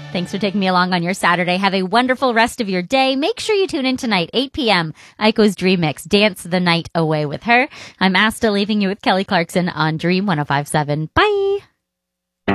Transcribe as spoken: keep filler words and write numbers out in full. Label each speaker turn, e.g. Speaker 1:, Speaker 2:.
Speaker 1: Thanks for taking me along on your Saturday. Have a wonderful rest of your day. Make sure you tune in tonight, eight p.m. Aiko's Dream Mix. Dance the night away with her. I'm Asta, leaving you with Kelly Clarkson on Dream one oh five point seven. Bye.